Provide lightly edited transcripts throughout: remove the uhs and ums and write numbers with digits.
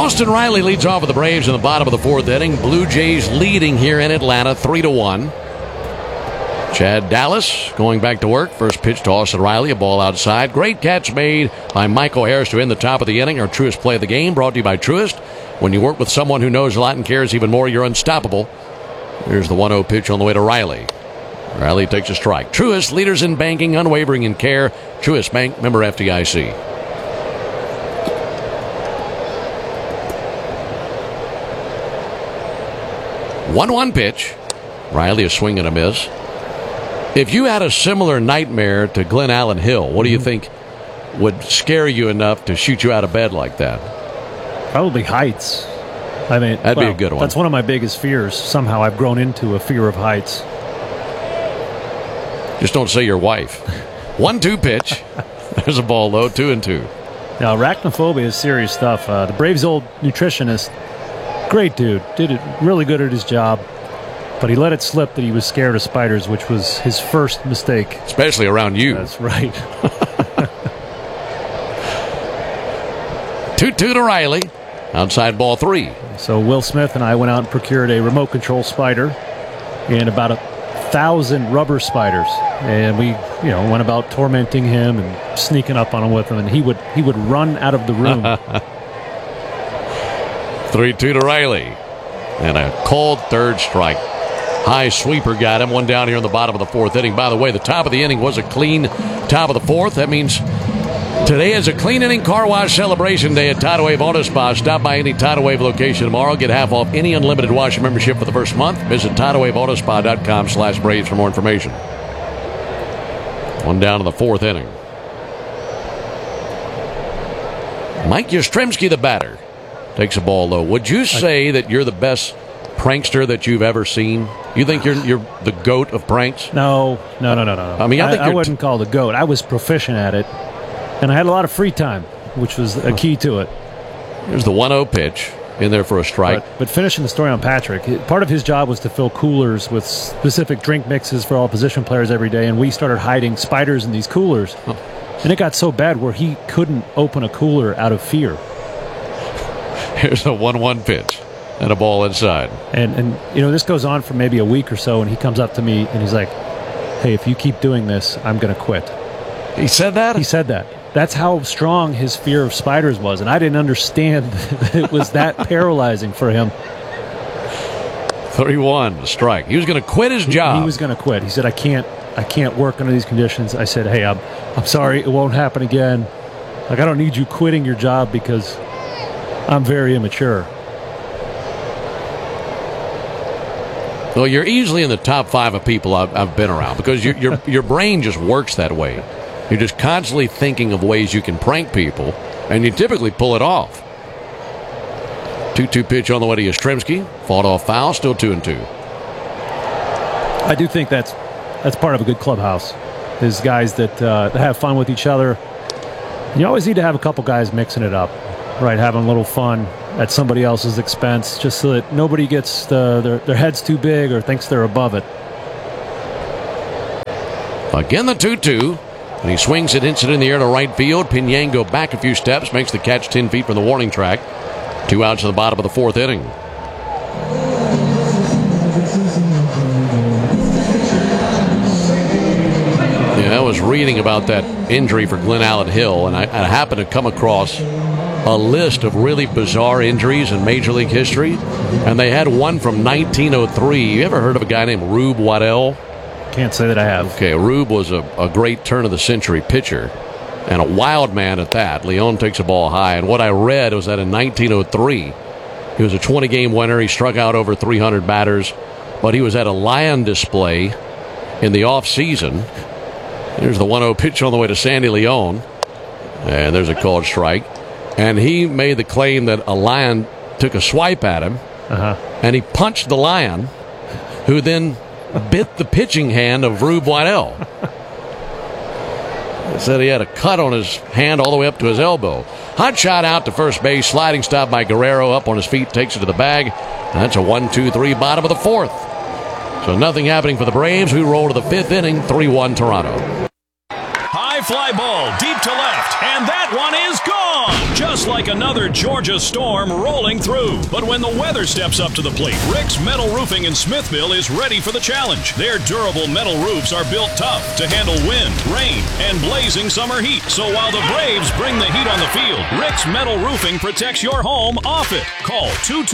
Austin Riley leads off with the Braves in the bottom of the fourth inning. Blue Jays leading here in Atlanta 3-1. Chad Dallas going back to work. First pitch to Austin Riley, a ball outside. Great catch made by Michael Harris to end the top of the inning. Our Truist play of the game brought to you by Truist. When you work with someone who knows a lot and cares even more, you're unstoppable. Here's the 1-0 pitch on the way to Riley. Riley takes a strike. Truist, leaders in banking, unwavering in care. Truist Bank, member FDIC. One pitch. Riley a swing and a miss. If you had a similar nightmare to Glen Allen Hill, what do you think would scare you enough to shoot you out of bed like that? Probably heights. I mean, that'd be a good one. That's one of my biggest fears. Somehow I've grown into a fear of heights. Just don't say your wife. 1-2 pitch. There's a ball low, 2-2. Now, arachnophobia is serious stuff. The Braves' old nutritionist, great dude, did it really good at his job. But he let it slip that he was scared of spiders, which was his first mistake. Especially around you. That's right. 2-2 to Riley. Outside ball 3. So Will Smith and I went out and procured a remote control spider and about 1,000 rubber spiders. And we, went about tormenting him and sneaking up on him with him. And he would run out of the room. 3-2 to Riley. And a cold third strike. High sweeper got him. One down here in the bottom of the fourth inning. By the way, the top of the inning was a clean top of the fourth. That means today is a clean inning car wash celebration day at Tidal Wave Auto Spa. Stop by any Tidal Wave location tomorrow. Get half off any unlimited washing membership for the first month. Visit TidalWaveAutospa.com/Braves for more information. One down in the fourth inning. Mike Yastrzemski, the batter, takes a ball low. Would you say that you're the best prankster that you've ever seen? You think you're the GOAT of pranks? No. I mean, I wouldn't call the GOAT. I was proficient at it, and I had a lot of free time, which was a key to it. Here's the 1-0 pitch in there for a strike. But finishing the story on Patrick, part of his job was to fill coolers with specific drink mixes for all position players every day, and we started hiding spiders in these coolers. And it got so bad where he couldn't open a cooler out of fear. Here's a 1-1 pitch. And a ball inside. And this goes on for maybe a week or so, and he comes up to me and he's like, hey, if you keep doing this, I'm going to quit. He said that? He said that. That's how strong his fear of spiders was, and I didn't understand that it was that paralyzing for him. 3-1, strike. He was going to quit his job. He was going to quit. He said, I can't work under these conditions. I said, hey, I'm sorry, it won't happen again. Like, I don't need you quitting your job because I'm very immature. Well, you're easily in the top 5 of people I've been around because your brain just works that way. You're just constantly thinking of ways you can prank people, and you typically pull it off. 2-2 pitch on the way to Yastrzemski. Fought off foul, still 2-2. I do think that's part of a good clubhouse. There's guys that have fun with each other. You always need to have a couple guys mixing it up, right? Having a little fun at somebody else's expense, just so that nobody gets their heads too big or thinks they're above it. Again, the 2-2. And he swings it, hits it in the air to right field. Pinango back a few steps, makes the catch 10 feet from the warning track. 2 outs in the bottom of the fourth inning. Yeah, I was reading about that injury for Glen Allen Hill, and I happened to come across a list of really bizarre injuries in Major League history, and they had one from 1903. You ever heard of a guy named Rube Waddell? Can't say that I have. Okay, Rube was a great turn-of-the-century pitcher, and a wild man at that. Leon takes a ball high, and what I read was that in 1903, he was a 20-game winner. He struck out over 300 batters, but he was at a lion display in the off-season. Here's the 1-0 pitch on the way to Sandy Leon, and there's a called strike. And he made the claim that a lion took a swipe at him, and he punched the lion, who then bit the pitching hand of Rube Waddell. He said he had a cut on his hand all the way up to his elbow. Hot shot out to first base, sliding stop by Guerrero, up on his feet, takes it to the bag. And that's a 1-2-3 bottom of the fourth. So nothing happening for the Braves, who roll to the fifth inning, 3-1 Toronto. High fly ball deep to left, and that one is gone. Just like another Georgia storm rolling through. But when the weather steps up to the plate, Rick's Metal Roofing in Smithville is ready for the challenge. Their durable metal roofs are built tough to handle wind, rain, and blazing summer heat. So while the Braves bring the heat on the field, Rick's Metal Roofing protects your home off it. Call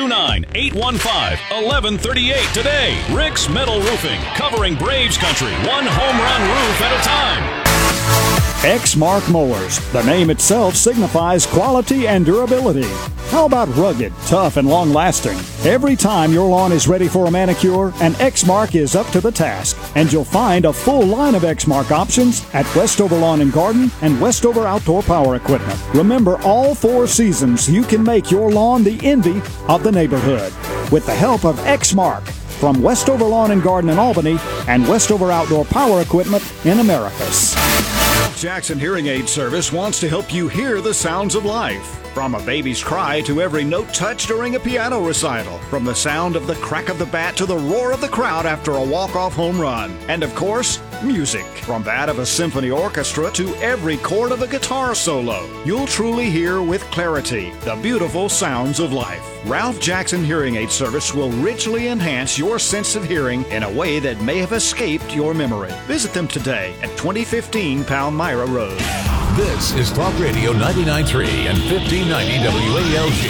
229-815-1138 today. Rick's Metal Roofing, covering Braves country, one home run roof at a time. Exmark Mowers. The name itself signifies quality and durability. How about rugged, tough, and long-lasting? Every time your lawn is ready for a manicure, an Exmark is up to the task. And you'll find a full line of Exmark options at Westover Lawn and Garden and Westover Outdoor Power Equipment. Remember, all 4 seasons, you can make your lawn the envy of the neighborhood with the help of Exmark from Westover Lawn and Garden in Albany and Westover Outdoor Power Equipment in Americus. Jackson Hearing Aid Service wants to help you hear the sounds of life. From a baby's cry to every note touched during a piano recital. From the sound of the crack of the bat to the roar of the crowd after a walk-off home run. And of course, music. From that of a symphony orchestra to every chord of a guitar solo. You'll truly hear with clarity the beautiful sounds of life. Ralph Jackson Hearing Aid Service will richly enhance your sense of hearing in a way that may have escaped your memory. Visit them today at 2015 Palmyra Road. This is Talk Radio 99.3 and 1590 WALG.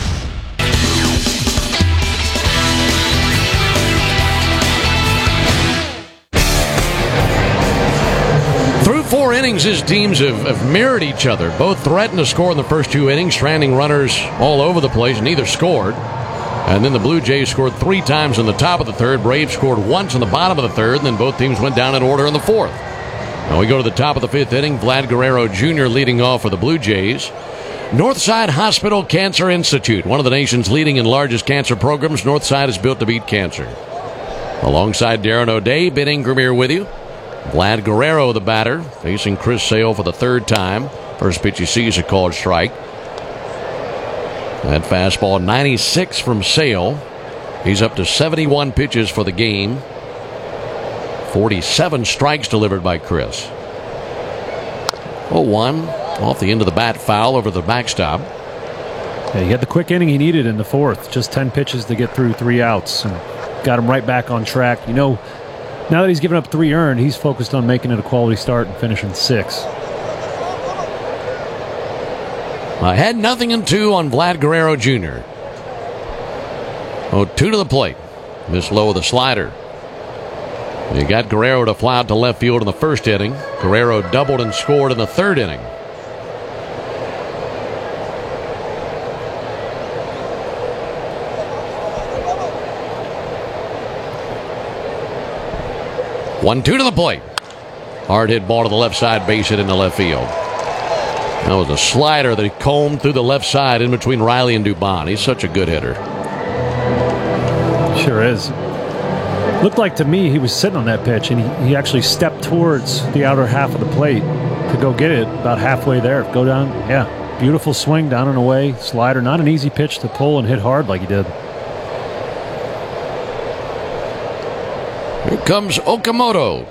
Through 4 innings, his teams have mirrored each other. Both threatened to score in the first 2 innings, stranding runners all over the place, and neither scored. And then the Blue Jays scored 3 times in the top of the third. Braves scored once in the bottom of the third, and then both teams went down in order in the fourth. Now we go to the top of the 5th inning. Vlad Guerrero Jr. leading off for the Blue Jays. Northside Hospital Cancer Institute, one of the nation's leading and largest cancer programs. Northside is built to beat cancer. Alongside Darren O'Day, Ben Ingram here with you. Vlad Guerrero, the batter, facing Chris Sale for the 3rd time. First pitch he sees a called strike. That fastball 96 from Sale. He's up to 71 pitches for the game. 47 strikes delivered by Chris. 0-1 off the end of the bat, foul over the backstop. Yeah, he had the quick inning he needed in the 4th. Just 10 pitches to get through 3 outs and got him right back on track. You know, now that he's given up 3 earned, he's focused on making it a quality start and finishing 6. Ahead 0-2 on Vlad Guerrero Jr. 0-2 to the plate. Miss low with a slider. You got Guerrero to fly out to left field in the 1st inning. Guerrero doubled and scored in the 3rd inning. One-two to the plate. Hard hit ball to the left side, base hit into left field. That was a slider that he combed through the left side in between Riley and Dubon. He's such a good hitter. Sure is. Looked like to me he was sitting on that pitch, and he actually stepped towards the outer half of the plate to go get it about halfway there. Go down. Yeah, beautiful swing down and away. Slider. Not an easy pitch to pull and hit hard like he did. Here comes Okamoto.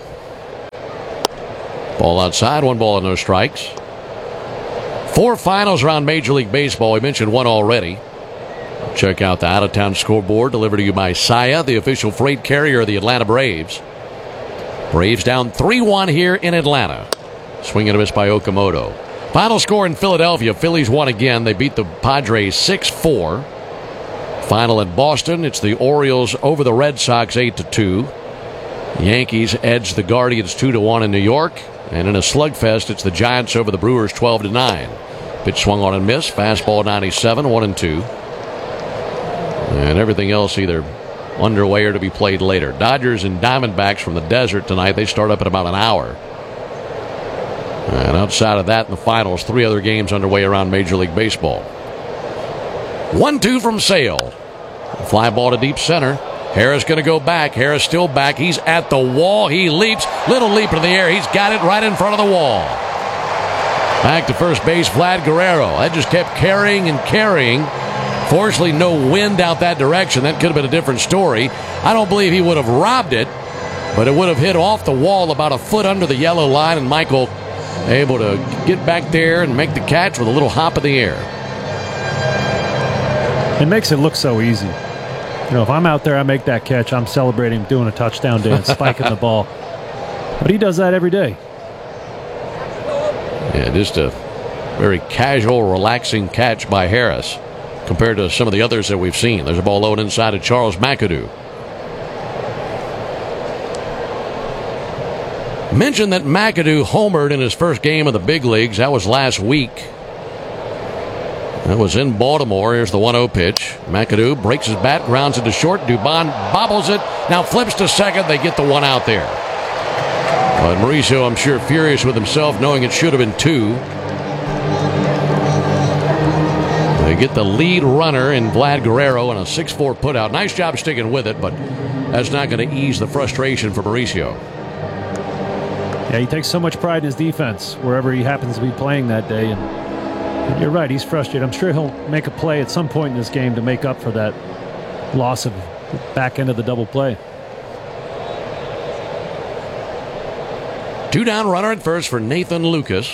Ball outside, 1 ball and no strikes. 4 finals around Major League Baseball. We mentioned one already. Check out the out-of-town scoreboard delivered to you by Saia, the official freight carrier of the Atlanta Braves. Braves down 3-1 here in Atlanta. Swing and a miss by Okamoto. Final score in Philadelphia. Phillies won again. They beat the Padres 6-4. Final in Boston. It's the Orioles over the Red Sox 8-2. Yankees edge the Guardians 2-1 in New York. And in a slugfest, it's the Giants over the Brewers 12-9. Pitch swung on and missed. Fastball 97, 1-2. And everything else either underway or to be played later. Dodgers and Diamondbacks from the desert tonight. They start up in about an hour. And outside of that, in the finals, 3 other games underway around Major League Baseball. 1-2 from Sale. Fly ball to deep center. Harris going to go back. Harris still back. He's at the wall. He leaps. Little leap into the air. He's got it right in front of the wall. Back to first base, Vlad Guerrero. That just kept carrying and carrying. Fortunately, no wind out that direction. That could have been a different story. I don't believe he would have robbed it, but it would have hit off the wall about a foot under the yellow line, and Michael able to get back there and make the catch with a little hop in the air. It makes it look so easy. If I'm out there, I make that catch, I'm celebrating doing a touchdown dance, spiking the ball. But he does that every day. Yeah, just a very casual, relaxing catch by Harris compared to some of the others that we've seen. There's a ball low inside of Charles McAdoo. Mentioned that McAdoo homered in his first game of the big leagues. That was last week. That was in Baltimore. Here's the 1-0 pitch. McAdoo breaks his bat, grounds it to short. Dubon bobbles it, now flips to second. They get the one out there. But Mauricio, I'm sure, furious with himself, knowing it should have been 2. They get the lead runner in Vlad Guerrero and a 6-4 putout. Nice job sticking with it, but that's not going to ease the frustration for Mauricio. Yeah, he takes so much pride in his defense wherever he happens to be playing that day. And you're right, he's frustrated. I'm sure he'll make a play at some point in this game to make up for that loss of the back end of the double play. 2 down, runner at first for Nathan Lucas.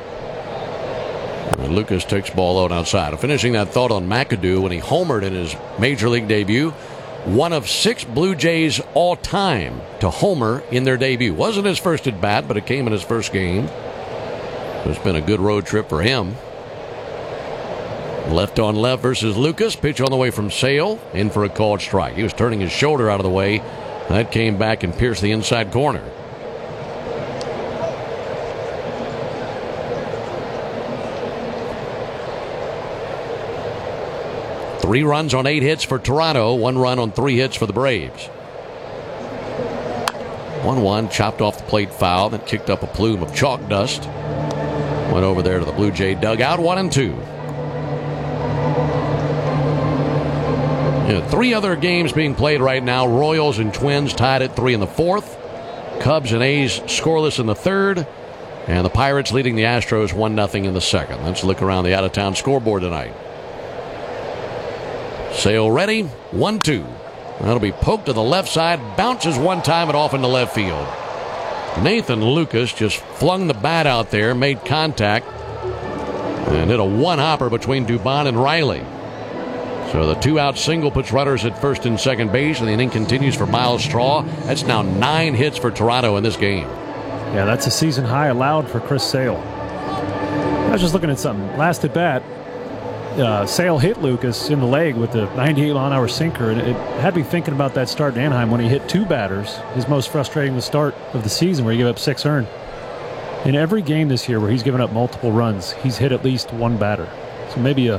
And Lucas takes ball out outside. Finishing that thought on McAdoo when he homered in his major league debut. One of 6 Blue Jays all time to homer in their debut. Wasn't his first at bat, but it came in his first game. It's been a good road trip for him. Left on left versus Lucas. Pitch on the way from Sale. In for a called strike. He was turning his shoulder out of the way. That came back and pierced the inside corner. Three runs on 8 hits for Toronto. 1 run on 3 hits for the Braves. 1-1, chopped off the plate foul, then kicked up a plume of chalk dust. Went over there to the Blue Jay dugout. 1-2. 3 other games being played right now. Royals and Twins tied at 3 in the 4th. Cubs and A's scoreless in the 3rd. And the Pirates leading the Astros 1-0 in the 2nd. Let's look around the out-of-town scoreboard tonight. Sale ready. 1-2. That'll be poked to the left side. Bounces one time and off into left field. Nathan Lucas just flung the bat out there, made contact, and hit a one-hopper between Dubon and Riley. So the 2-out single puts runners at first and second base, and the inning continues for Miles Straw. That's now 9 hits for Toronto in this game. Yeah, that's a season high allowed for Chris Sale. I was just looking at something. Last at bat, Sale hit Lucas in the leg with the 98-mile-an-hour sinker, and it had me thinking about that start in Anaheim when he hit 2 batters, his most frustrating the start of the season, where he gave up 6 earned. In every game this year where he's given up multiple runs, he's hit at least 1 batter. So maybe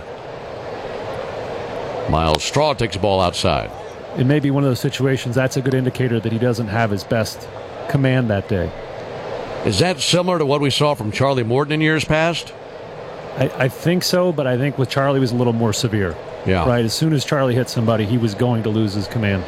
Miles Straw takes the ball outside. It may be one of those situations that's a good indicator that he doesn't have his best command that day. Is that similar to what we saw from Charlie Morton in years past? I think so, but I think with Charlie it was a little more severe. Yeah. Right. As soon as Charlie hit somebody, he was going to lose his command.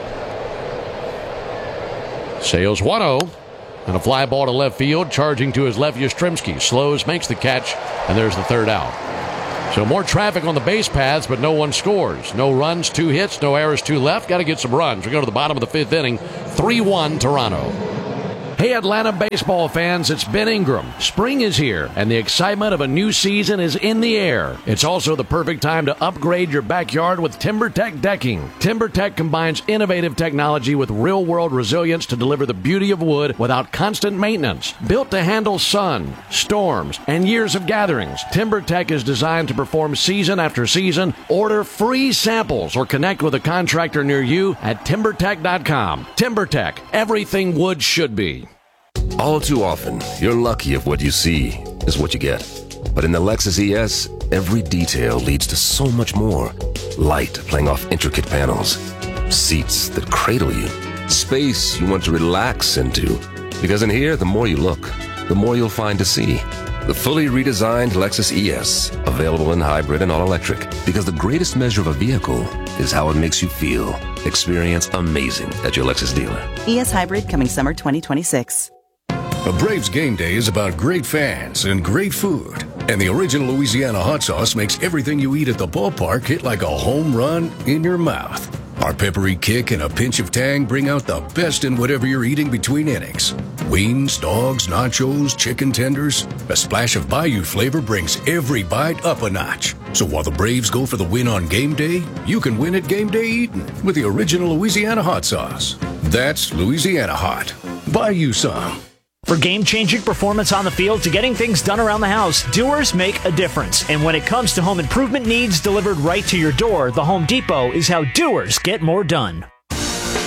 Sales 1-0. And a fly ball to left field. Charging to his left, Yastrzemski. Slows, makes the catch, and there's the 3rd out. So more traffic on the base paths, but no one scores. No runs, 2 hits, no errors, 2 left. Got to get some runs. We go to the bottom of the 5th inning. 3-1 Toronto. Hey, Atlanta baseball fans, it's Ben Ingram. Spring is here, and the excitement of a new season is in the air. It's also the perfect time to upgrade your backyard with TimberTech decking. TimberTech combines innovative technology with real-world resilience to deliver the beauty of wood without constant maintenance. Built to handle sun, storms, and years of gatherings, TimberTech is designed to perform season after season. Order free samples or connect with a contractor near you at TimberTech.com. TimberTech, everything wood should be. All too often, you're lucky if what you see is what you get. But in the Lexus ES, every detail leads to so much more. Light playing off intricate panels. Seats that cradle you. Space you want to relax into. Because in here, the more you look, the more you'll find to see. The fully redesigned Lexus ES, available in hybrid and all-electric. Because the greatest measure of a vehicle is how it makes you feel. Experience amazing at your Lexus dealer. ES Hybrid coming summer 2026. A Braves game day is about great fans and great food. And the original Louisiana hot sauce makes everything you eat at the ballpark hit like a home run in your mouth. Our peppery kick and a pinch of tang bring out the best in whatever you're eating between innings. Wings, dogs, nachos, chicken tenders. A splash of Bayou flavor brings every bite up a notch. So while the Braves go for the win on game day, you can win at game day eating with the original Louisiana hot sauce. That's Louisiana Hot. Buy you some. For game-changing performance on the field to getting things done around the house, Doers make a difference. And when it comes to home improvement needs delivered right to your door, the Home Depot is how doers get more done.